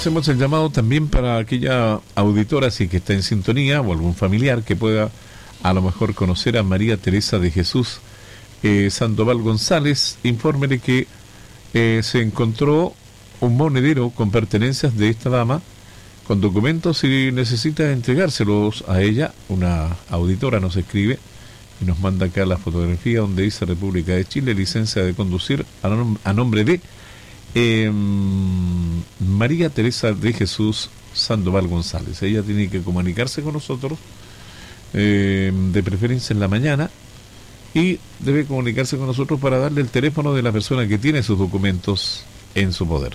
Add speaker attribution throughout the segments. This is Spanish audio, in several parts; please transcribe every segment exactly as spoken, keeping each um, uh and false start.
Speaker 1: Hacemos el llamado también para aquella auditora, si que está en sintonía, o algún familiar que pueda a lo mejor conocer a María Teresa de Jesús eh, Sandoval González. Infórmele que eh, se encontró un monedero con pertenencias de esta dama, con documentos, y necesita entregárselos a ella. Una auditora nos escribe y nos manda acá la fotografía donde dice República de Chile, licencia de conducir a, nom- a nombre de eh, María Teresa de Jesús Sandoval González. Ella tiene que comunicarse con nosotros, eh, de preferencia en la mañana, y debe comunicarse con nosotros para darle el teléfono de la persona que tiene sus documentos en su poder.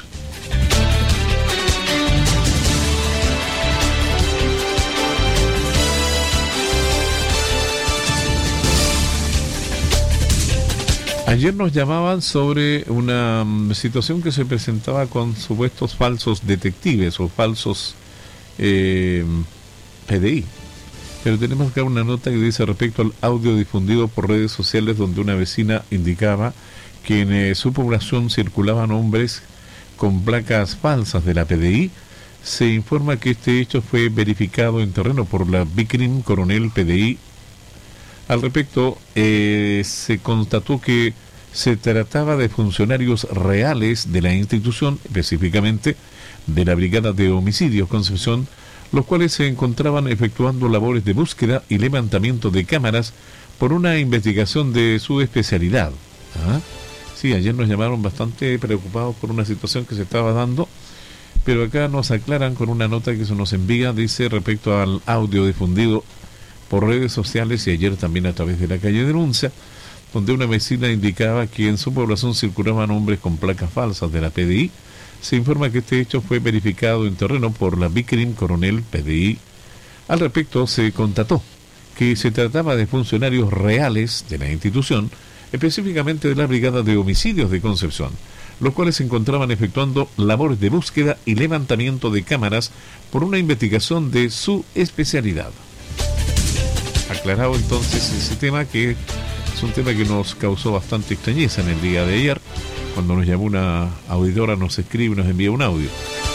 Speaker 1: Ayer nos llamaban sobre una um, situación que se presentaba con supuestos falsos detectives o falsos eh, P D I. Pero tenemos acá una nota que dice respecto al audio difundido por redes sociales donde una vecina indicaba que en eh, su población circulaban hombres con placas falsas de la P D I. Se informa que este hecho fue verificado en terreno por la BICRIM Coronel P D I. Al respecto, eh, se constató que se trataba de funcionarios reales de la institución, específicamente de la Brigada de Homicidios Concepción, los cuales se encontraban efectuando labores de búsqueda y levantamiento de cámaras por una investigación de su especialidad. ¿Ah? Sí, ayer nos llamaron bastante preocupados por una situación que se estaba dando, pero acá nos aclaran con una nota que se nos envía, dice respecto al audio difundido por redes sociales y ayer también a través de la calle Denuncia, donde una vecina indicaba que en su población circulaban hombres con placas falsas de la P D I. Se informa que este hecho fue verificado en terreno por la BICRIM Coronel P D I. Al respecto, se constató que se trataba de funcionarios reales de la institución, específicamente de la Brigada de Homicidios de Concepción, los cuales se encontraban efectuando labores de búsqueda y levantamiento de cámaras por una investigación de su especialidad. Aclarado entonces ese tema, que es un tema que nos causó bastante extrañeza en el día de ayer, cuando nos llamó una auditora, nos escribe y nos envía un audio.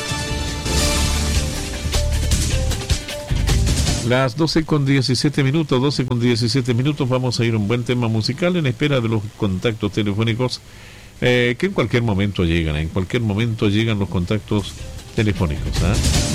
Speaker 1: Las doce con diecisiete minutos, doce con diecisiete minutos, vamos a ir a un buen tema musical en espera de los contactos telefónicos eh, que en cualquier momento llegan, en cualquier momento llegan los contactos telefónicos, ¿eh?